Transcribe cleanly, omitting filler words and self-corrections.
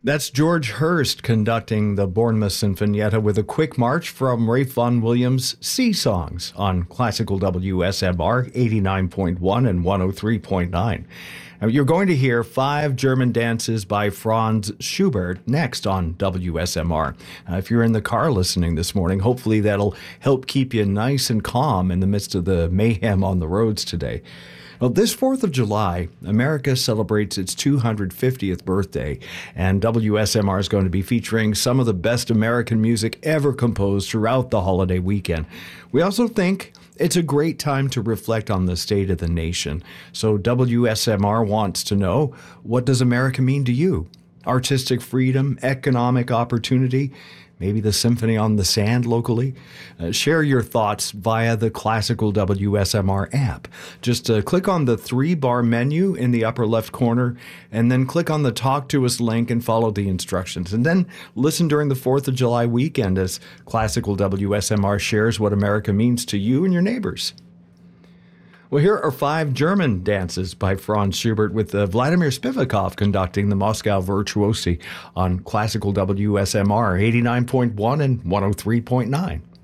That's George Hurst conducting the Bournemouth Sinfonietta with a quick march from Ralph Vaughan Williams' Sea Songs on Classical WSMR 89.1 and 103.9. Now, you're going to hear 5 German dances by Franz Schubert next on WSMR. If you're in the car listening this morning, hopefully that'll help keep you nice and calm in the midst of the mayhem on the roads today. Well, this 4th of July, America celebrates its 250th birthday, and WSMR is going to be featuring some of the best American music ever composed throughout the holiday weekend. We also think it's a great time to reflect on the state of the nation. So WSMR wants to know, what does America mean to you? Artistic freedom, economic opportunity, maybe the Symphony on the Sand locally? Share your thoughts via the Classical WSMR app. Just click on the 3-bar menu in the upper left corner, and then click on the Talk to Us link and follow the instructions. And then listen during the 4th of July weekend as Classical WSMR shares what America means to you and your neighbors. Well, here are 5 German dances by Franz Schubert with Vladimir Spivakov conducting the Moscow Virtuosi on Classical WSMR 89.1 and 103.9.